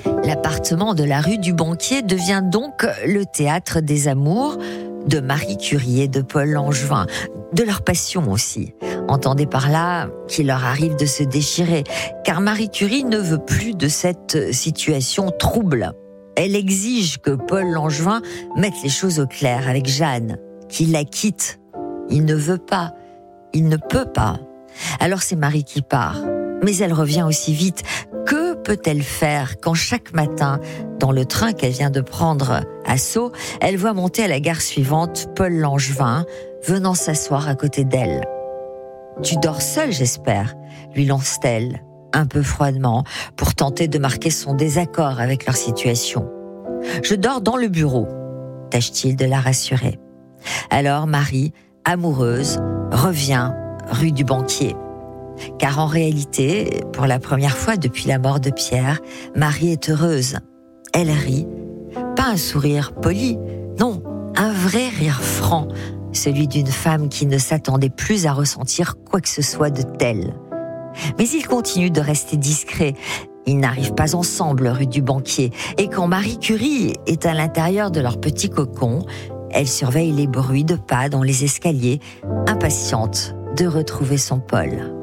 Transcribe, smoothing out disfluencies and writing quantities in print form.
L'appartement de la rue du Banquier devient donc le théâtre des amours de Marie Curie et de Paul Langevin, de leur passion aussi. Entendez par là qu'il leur arrive de se déchirer, car Marie Curie ne veut plus de cette situation trouble. Elle exige que Paul Langevin mette les choses au clair avec Jeanne, qu'il la quitte. Il ne veut pas, il ne peut pas. Alors c'est Marie qui part, mais elle revient aussi vite. Que peut-elle faire quand chaque matin, dans le train qu'elle vient de prendre à Sceaux, elle voit monter à la gare suivante Paul Langevin venant s'asseoir à côté d'elle. « Tu dors seule, j'espère », lui lance-t-elle, un peu froidement, pour tenter de marquer son désaccord avec leur situation. « Je dors dans le bureau », tâche-t-il de la rassurer. Alors Marie, amoureuse, revient rue du Banquier. Car en réalité, pour la première fois depuis la mort de Pierre, Marie est heureuse. Elle rit, pas un sourire poli, non, un vrai rire franc, celui d'une femme qui ne s'attendait plus à ressentir quoi que ce soit de tel. Mais ils continuent de rester discrets. Ils n'arrivent pas ensemble rue du Banquier. Et quand Marie Curie est à l'intérieur de leur petit cocon, elle surveille les bruits de pas dans les escaliers, impatiente de retrouver son Paul.